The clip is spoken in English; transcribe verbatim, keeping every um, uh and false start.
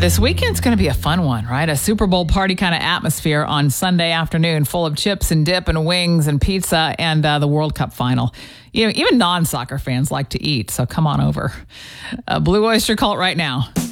this weekend's going to be a fun one, right? A Super Bowl party kind of atmosphere on Sunday afternoon, full of chips and dip and wings and pizza and uh, the World Cup final. You know, even non-soccer fans like to eat, so come on over. Uh, Blue Oyster Cult right now.